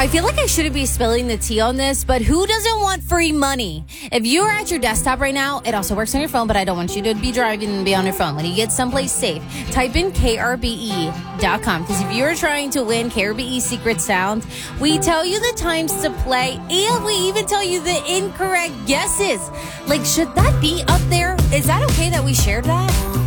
I feel like I shouldn't be spilling the tea on this, but who doesn't want free money? If you're at your desktop right now, it also works on your phone, but I don't want you to be driving and be on your phone. When you get someplace safe, type in KRBE.com, because if you're trying to win KRBE Secret Sound, we tell you the times to play, and we even tell you the incorrect guesses. Like, should that be up there? Is that okay that we shared that?